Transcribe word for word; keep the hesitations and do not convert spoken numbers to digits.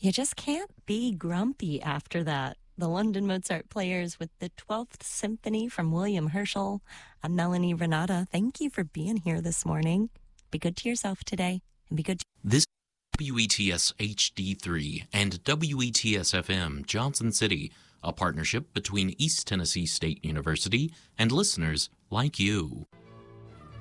You just can't be grumpy after that. The London Mozart Players with the twelfth Symphony from William Herschel. I'm Melanie Renata. Thank you for being here this morning. Be good to yourself today, and be good to This W E T S H D three and W E T S F M Johnson City, a partnership between East Tennessee State University and listeners like you.